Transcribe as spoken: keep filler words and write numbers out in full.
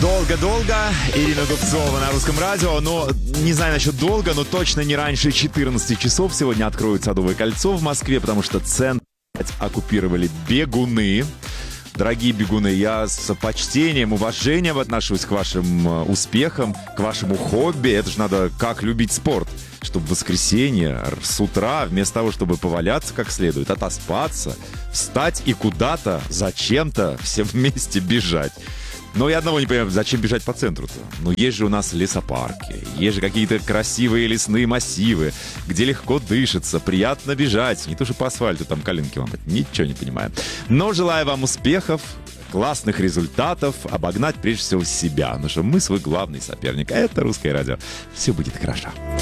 Долго-долго. Ирина Дубцова на Русском радио. Но не знаю насчет долго, но точно не раньше четырнадцати часов сегодня откроют Садовое кольцо в Москве, потому что центр оккупировали бегуны. Дорогие бегуны, я с почтением, уважением отношусь к вашим успехам, к вашему хобби. Это же надо как любить спорт, чтобы в воскресенье с утра, вместо того, чтобы поваляться как следует, отоспаться, встать и куда-то, зачем-то все вместе бежать. Но я одного не понимаю, зачем бежать по центру-то? Ну, есть же у нас лесопарки, есть же какие-то красивые лесные массивы, где легко дышится, приятно бежать. Не то, что по асфальту там коленки ломать, ничего не понимаю. Но желаю вам успехов, классных результатов, обогнать прежде всего себя. Потому что мы свой главный соперник, а это Русское радио. Все будет хорошо.